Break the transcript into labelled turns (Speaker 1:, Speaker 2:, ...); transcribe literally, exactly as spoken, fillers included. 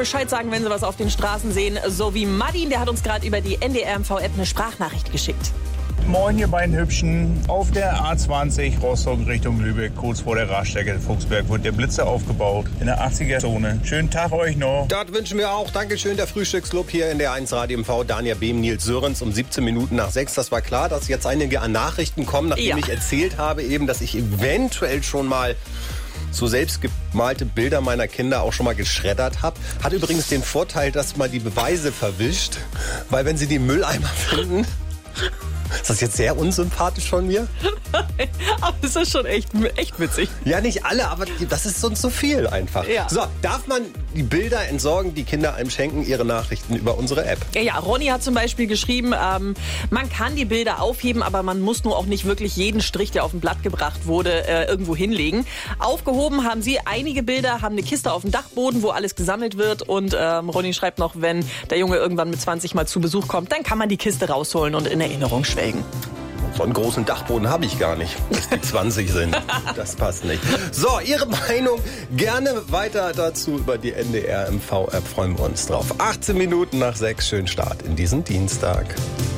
Speaker 1: Bescheid sagen, wenn Sie was auf den Straßen sehen. So wie Martin, der hat uns gerade über die N D R M V-App eine Sprachnachricht geschickt.
Speaker 2: Moin, ihr beiden Hübschen. Auf der A zwanzig Rostock Richtung Lübeck, kurz vor der Raststätte Fuchsberg, wird der Blitzer aufgebaut in der achtziger-Zone. Schönen Tag euch noch.
Speaker 3: Das wünschen wir auch. Dankeschön, der Frühstücksclub hier in der eins Radio M V. Daniel Behm, Nils Sörens um siebzehn Minuten nach sechs. Das war klar, dass jetzt einige an Nachrichten kommen, nachdem
Speaker 1: Ja.
Speaker 3: ich erzählt habe, eben, dass ich eventuell schon mal so selbstgemalte Bilder meiner Kinder auch schon mal geschreddert habe. Hat übrigens den Vorteil, dass man die Beweise verwischt, weil wenn sie die Mülleimer finden... Ist das jetzt sehr unsympathisch von mir?
Speaker 1: Aber das ist schon echt, echt witzig.
Speaker 3: Ja, nicht alle, aber das ist sonst so viel einfach.
Speaker 1: Ja.
Speaker 3: So, darf man die Bilder entsorgen, die Kinder einem schenken, ihre Nachrichten über unsere App?
Speaker 1: Ja, ja, Ronny hat zum Beispiel geschrieben, ähm, man kann die Bilder aufheben, aber man muss nur auch nicht wirklich jeden Strich, der auf ein Blatt gebracht wurde, äh, irgendwo hinlegen. Aufgehoben haben sie einige Bilder, haben eine Kiste auf dem Dachboden, wo alles gesammelt wird. Und ähm, Ronny schreibt noch, wenn der Junge irgendwann mit zwanzig Mal zu Besuch kommt, dann kann man die Kiste rausholen und in Erinnerung schwelgen.
Speaker 3: So einen großen Dachboden habe ich gar nicht, dass die zwanzig sind. Das passt nicht. So, Ihre Meinung gerne weiter dazu über die N D R M V-App. Freuen wir uns drauf. achtzehn Minuten nach sechs. Schönen Start in diesen Dienstag.